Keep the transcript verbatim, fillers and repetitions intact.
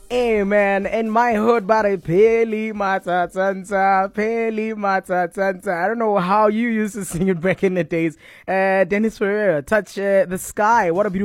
Hey man, in my hood, body peli mata tanta, peli mata tanta. I don't know how you used to sing it back in the days. Uh, Dennis Ferreira, touch uh, the sky. What a beautiful.